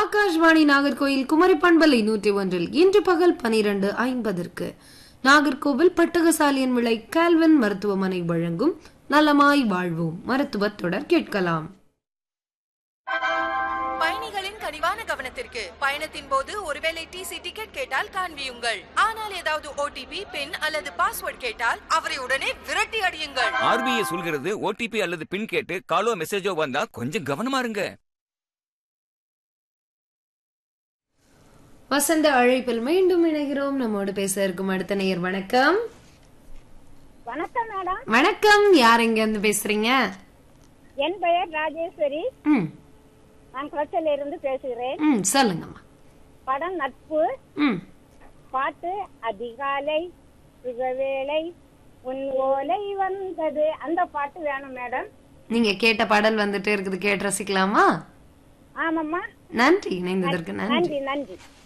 ஆகாஷ்வாணி நாகர்கோயில் குமரி பண்பலை 101 இன்று பகல் 12:50 நாகர்கோவில் பட்டகசாலியன் விளை கால்வன் மருத்துவமனை வழங்கும் நலமாய் வாழ்வோம் மருத்துவ தொடர் கேட்கலாம். பயணிகளின் கனிவான கவனத்திற்கு, பயணத்தின் போது ஒருவேளை டிசி டிக்கெட் கேட்டால் காண்பியுங்கள். ஆனால் ஏதாவது ஓடிபி, பின் அல்லது பாஸ்வேர்ட் கேட்டால் அவரை உடனே விரட்டி அடியுங்கள். ஆர்பிஐ சொல்கிறது ஓடிபி அல்லது பின் கேட்டு காலோ மெசேஜோ வந்தா கொஞ்சம் கவனமா இருங்க. வசந்த அழைப்பில் மீண்டும் இணைகிறோம். நம்மோடு பேச இருக்கும் அடுத்த நேயர். வணக்கம். வணக்கம் மேடம். வணக்கம். யார் எங்க இருந்து பேசுறீங்க? என் பெயர் ராஜேஸ்வரி. நான் குளச்சல்ல இருந்து பேசுகிறேன். சொல்லுங்கம்மா. படம் நட்பு. பாட்டு அதிகாலை சுகவேளை உன் ஓலை வந்தது, அந்த பாட்டு வேணும் மேடம். நீங்க கேட்ட பாடல் வந்துட்டே இருக்குது, கேட்டு ரசிக்கலாமா? ஆமாம்மா. நன்றி, இணைந்ததற்கு நன்றி. நன்றி நன்றி.